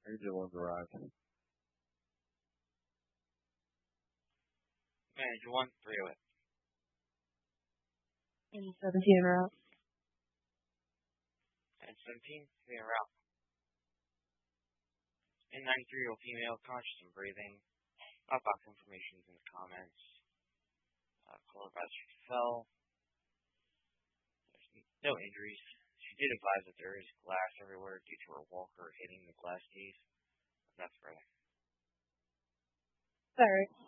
Angel one arrived. Manager 1, 308. And 17 en route. And 17, 3 en route. And 93-year-old female, conscious and breathing. Outbox information is in the comments. Caller advised she fell. There's no injuries. She did advise that there is glass everywhere due to her walker hitting the glass case. That's further. Alright.